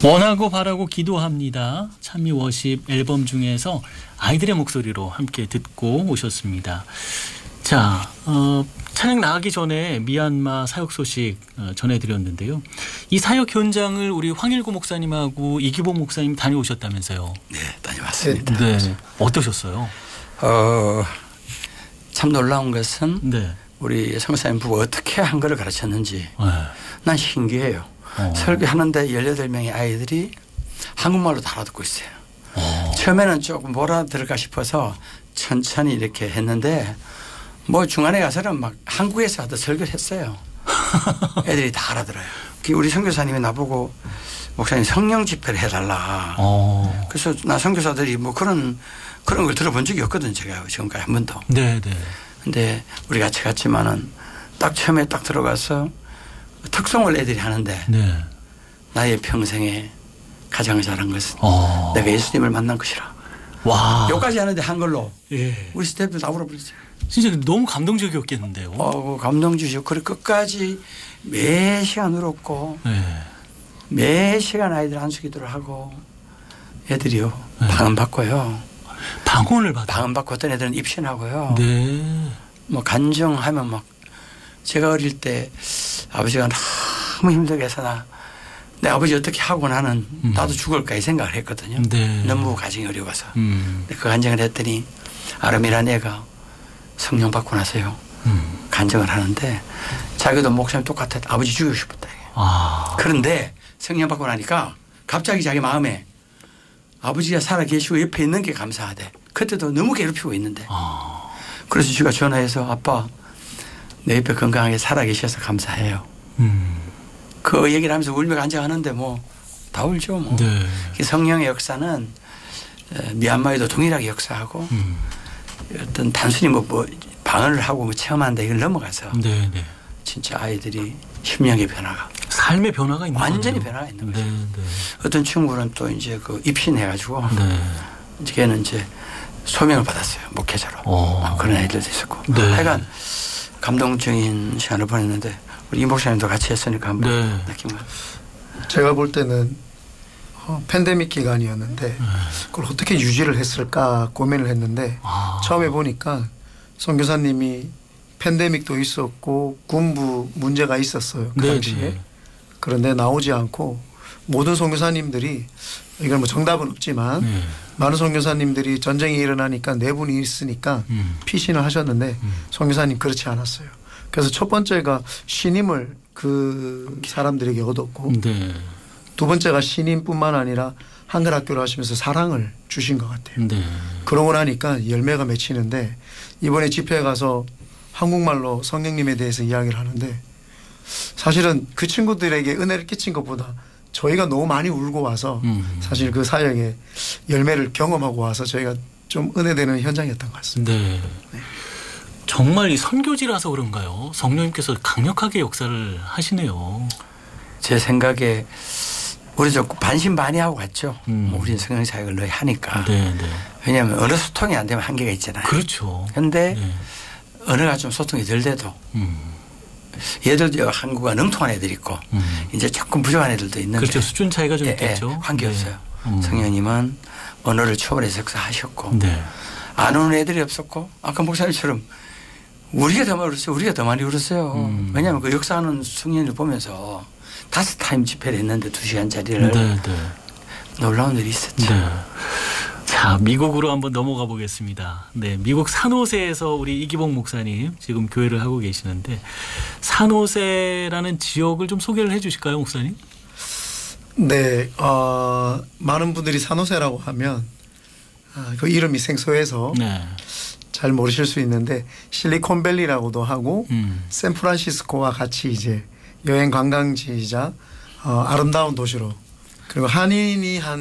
원하고 바라고 기도합니다. 찬미 워십 앨범 중에서 아이들의 목소리로 함께 듣고 오셨습니다. 자, 찬양 나가기 전에 미얀마 사역 소식 전해드렸는데요. 이 사역 현장을 우리 황일구 목사님하고 이기복 목사님 다녀오셨다면서요. 네, 다녀왔습니다. 네, 어떠셨어요? 참 놀라운 것은 네. 우리 성사님 부부 어떻게 한 거를 가르쳤는지 네. 난 신기해요. 설교하는데 18명의 아이들이 한국말로 다 알아듣고 있어요. 처음에는 조금 못 알아들을까 싶어서 천천히 이렇게 했는데 뭐 중간에 가서는 막 한국에서 하던 설교를 했어요. 애들이 다 알아들어요. 우리 선교사님이 나보고 목사님 성령 집회를 해달라. 그래서 나 선교사들이 뭐 그런 걸 들어본 적이 없거든요. 제가 지금까지 한 번도. 네, 네. 근데 우리 같이 갔지만은 딱 처음에 딱 들어가서 특송을 애들이 하는데 네. 나의 평생에 가장 잘한 것은 내가 예수님을 만난 것이라. 와. 여기까지 하는데 한글로. 예. 우리 스태프들 다 울어버렸어요. 진짜 너무 감동적이었겠는데요. 감동 주시고 그리고 끝까지 매 시간 울었고 네. 매 시간 아이들 안수기도를 하고 애들이요. 네. 방언받고요. 방언을 받아요. 방언받고 어떤 애들은 입신하고요. 네. 뭐 간증하면 막 제가 어릴 때 아버지가 너무 힘들게 해서 내 아버지 어떻게 하고 나는 나도 죽을까 이 생각을 했거든요. 네. 너무 가정이 어려워서. 그 간증을 했더니 아름이라는 애가 성령 받고 나서요. 간증을 하는데 자기도 목사님 똑같아. 아버지 죽이고 싶었다. 그런데 성령 받고 나니까 갑자기 자기 마음에 아버지가 살아 계시고 옆에 있는 게 감사하대. 그때도 너무 괴롭히고 있는데. 그래서 제가 전화해서 아빠 내 옆에 건강하게 살아 계셔서 감사해요. 그 얘기를 하면서 울며 간증하는데 뭐 다 울죠. 뭐. 네. 성령의 역사는 미얀마에도 동일하게 역사하고 어떤 단순히 뭐 방언을 하고 뭐 체험한다 이걸 넘어가서 네, 네. 진짜 아이들이 심령의 변화가 삶의 변화가 있는 완전히 거네요. 변화가 있는 거죠. 네, 네. 어떤 친구는 또 이제 그 입신해가지고 네. 걔는 이제 소명을 받았어요. 목회자로. 그런 아이들도 있었고. 네. 하여간 감동적인 시간을 보냈는데 우리 임 목사님도 같이 했으니까 한번 네. 느낌을. 제가 볼 때는 팬데믹 기간이었는데 그걸 어떻게 유지를 했을까 고민을 했는데 처음에 보니까 선교사님이 팬데믹도 있었고 군부 문제가 있었어요. 그 당시에. 네. 그런데 나오지 않고 모든 선교사님들이 이건 뭐 정답은 없지만 네. 많은 선교사님들이 전쟁이 일어나니까 내분이 있으니까 피신을 하셨는데 선교사님 그렇지 않았어요. 그래서 첫 번째가 신임을 그 사람들에게 얻었고 네. 두 번째가 신임뿐만 아니라 한글 학교를 하시면서 사랑을 주신 것 같아요. 네. 그러고 나니까 열매가 맺히는데 이번에 집회에 가서 한국말로 성령님에 대해서 이야기를 하는데 사실은 그 친구들에게 은혜를 끼친 것보다 저희가 너무 많이 울고 와서 사실 그 사역의 열매를 경험하고 와서 저희가 좀 은혜되는 현장이었던 것 같습니다. 네. 네. 정말 이 선교지라서 그런가요? 성령님께서 강력하게 역사를 하시네요. 제 생각에 우리 저 반신반의하고 갔죠. 우리는 성령 사역을 늘 하니까. 네, 네. 왜냐하면 언어 소통이 안 되면 한계가 있잖아요. 그렇죠. 그런데 네. 언어가 좀 소통이 덜 돼도 얘들도 한국어 능통한 애들 있고 이제 조금 부족한 애들도 있는데. 그렇죠. 수준 차이가 좀 있겠죠. 관계없어요. 네. 성령님은 언어를 초월해서 역사하셨고 네. 안 오는 애들이 없었고 아까 목사님처럼 우리가 더 많이 울었어요. 우리가 더 많이 울었어요. 왜냐하면 그 역사하는 성령을 보면서 5타임 집회를 했는데 2시간짜리를 네, 네. 놀라운 일이 있었죠. 네. 자, 미국으로 한번 넘어가 보겠습니다. 네, 미국 산호세에서 우리 이기복 목사님 지금 교회를 하고 계시는데 산호세라는 지역을 좀 소개를 해 주실까요, 목사님? 네, 많은 분들이 산호세라고 하면 그 이름이 생소해서 네. 잘 모르실 수 있는데 실리콘밸리라고도 하고 샌프란시스코와 같이 이제 여행 관광지이자 아름다운 도시로 그리고 한인이 한